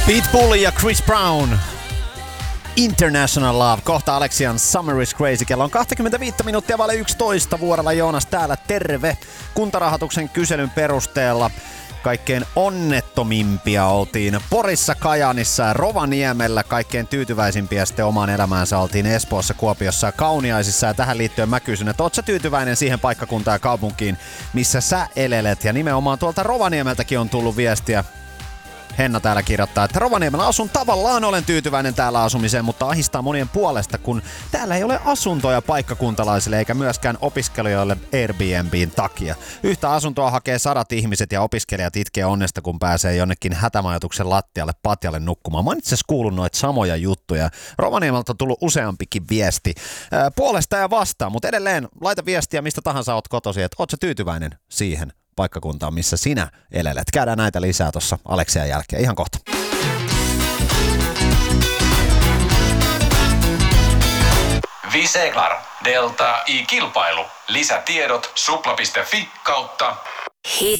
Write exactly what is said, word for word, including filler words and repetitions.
Pitbull ja Chris Brown. International Love. Kohta Alexian Summer is Crazy. Kello on kaksikymmentäviisi minuuttia vaille yksitoista. Vuorella Joonas täällä. Terve. Kuntarahoituksen kyselyn perusteella kaikkein onnettomimpia oltiin Porissa, Kajaanissa ja Rovaniemellä. Kaikkein tyytyväisimpiä sitten omaan elämäänsä oltiin Espoossa, Kuopiossa ja Kauniaisissa. Ja tähän liittyen mä kysyn, että ootko sä tyytyväinen siihen paikkakuntaan ja kaupunkiin, missä sä elelet? Ja nimenomaan tuolta Rovaniemeltäkin on tullut viestiä. Henna täällä kirjoittaa, että Rovaniemellä asun, tavallaan olen tyytyväinen täällä asumiseen, mutta ahistaa monien puolesta, kun täällä ei ole asuntoja paikkakuntalaisille eikä myöskään opiskelijoille Airbnbin takia. Yhtä asuntoa hakee sadat ihmiset ja opiskelijat itkee onnesta, kun pääsee jonnekin hätämajoituksen lattialle patjalle nukkumaan. Mä oon itse asiassa kuullut noita samoja juttuja. Rovaniemeltä on tullut useampikin viesti ää, puolesta ja vastaan, mutta edelleen laita viestiä mistä tahansa oot kotosi, että oot sä tyytyväinen siihen paikkakuntaan, missä sinä elelet. Käydään näitä lisää tuossa Aleksian jälkeen. Ihan kohta. Viseklar Delta I-kilpailu. Lisätiedot supla piste fi kautta Hit